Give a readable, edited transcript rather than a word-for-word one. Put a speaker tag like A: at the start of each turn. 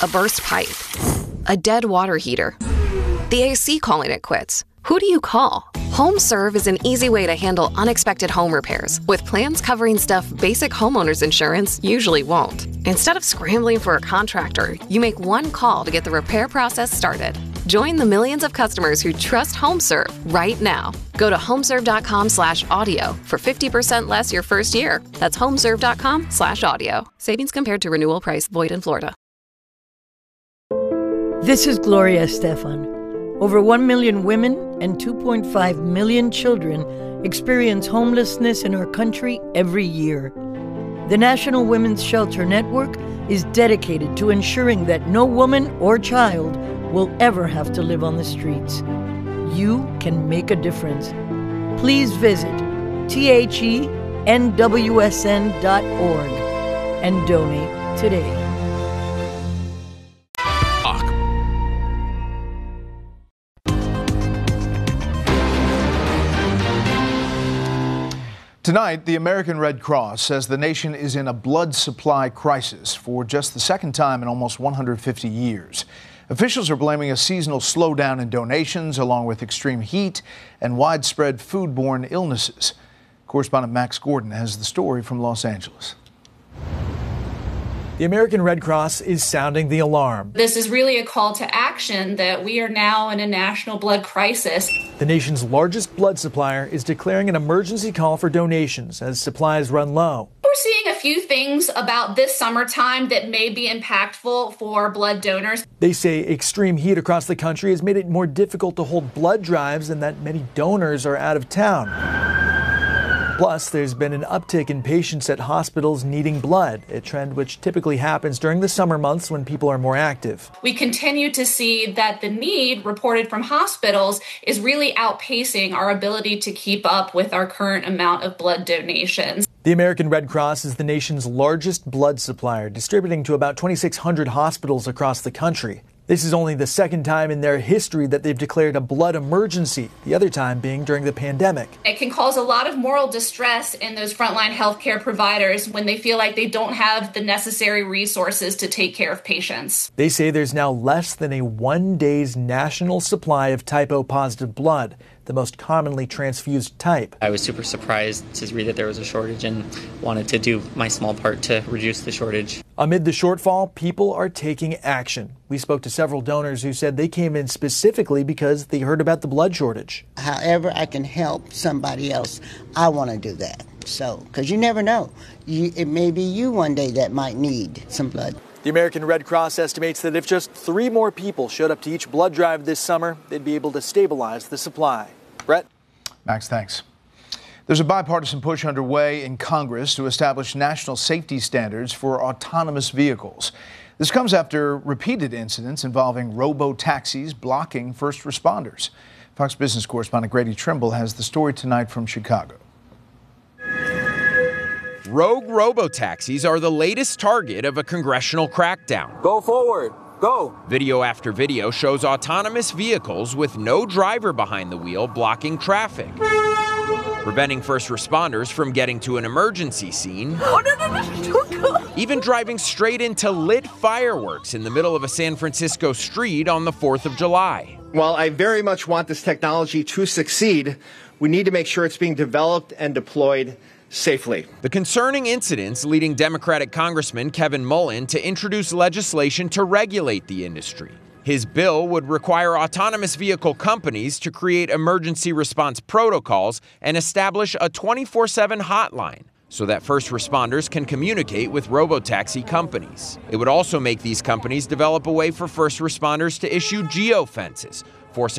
A: a burst pipe, a dead water heater, the AC calling it quits. Who do you call? HomeServe is an easy way to handle unexpected home repairs with plans covering stuff basic homeowners insurance usually won't. Instead of scrambling for a contractor, you make one call to get the repair process started. Join the millions of customers who trust HomeServe right now. Go to homeserve.com/audio for 50% less your first year. That's homeserve.com/audio. Savings compared to renewal price void in Florida.
B: This is Gloria Estefan. Over 1 million women and 2.5 million children experience homelessness in our country every year. The National Women's Shelter Network is dedicated to ensuring that no woman or child will ever have to live on the streets. You can make a difference. Please visit thenwsn.org and donate today.
C: Tonight, the American Red Cross says the nation is in a blood supply crisis for just the second time in almost 150 years. Officials are blaming a seasonal slowdown in donations, along with extreme heat and widespread foodborne illnesses. Correspondent Max Gordon has the story from Los Angeles.
D: The American Red Cross is sounding the alarm.
E: This is really a call to action that we are now in a national blood crisis.
D: The nation's largest blood supplier is declaring an emergency call for donations as supplies run low.
E: We're seeing a few things about this summertime that may be impactful for blood donors.
D: They say extreme heat across the country has made it more difficult to hold blood drives and that many donors are out of town. Plus, there's been an uptick in patients at hospitals needing blood, a trend which typically happens during the summer months when people are more active.
E: We continue to see that the need reported from hospitals is really outpacing our ability to keep up with our current amount of blood donations.
D: The American Red Cross is the nation's largest blood supplier, distributing to about 2,600 hospitals across the country. This is only the second time in their history that they've declared a blood emergency, the other time being during the pandemic.
E: It can cause a lot of moral distress in those frontline healthcare providers when they feel like they don't have the necessary resources to take care of patients.
D: They say there's now less than a 1 day's national supply of type O positive blood, the most commonly transfused type.
F: I was super surprised to read that there was a shortage and wanted to do my small part to reduce the shortage.
D: Amid the shortfall, people are taking action. We spoke to several donors who said they came in specifically because they heard about the blood shortage.
G: However I can help somebody else, I want to do that. So, because you never know. It may be you one day that might need some blood.
D: The American Red Cross estimates that if just 3 more people showed up to each blood drive this summer, they'd be able to stabilize the supply. Brett?
C: Max, thanks. There's a bipartisan push underway in Congress to establish national safety standards for autonomous vehicles. This comes after repeated incidents involving robo-taxis blocking first responders. Fox Business correspondent Grady Trimble has the story tonight from Chicago.
H: Rogue robo-taxis are the latest target of a congressional crackdown.
I: Go forward. Go.
H: Video after video shows autonomous vehicles with no driver behind the wheel blocking traffic, preventing first responders from getting to an emergency scene, even driving straight into lit fireworks in the middle of a San Francisco street on the 4th of July.
J: While I very much want this technology to succeed, we need to make sure it's being developed and deployed safely.
H: The concerning incidents leading Democratic Congressman Kevin Mullen to introduce legislation to regulate the industry. His bill would require autonomous vehicle companies to create emergency response protocols and establish a 24/7 hotline so that first responders can communicate with robotaxi companies. It would also make these companies develop a way for first responders to issue geofences, forcing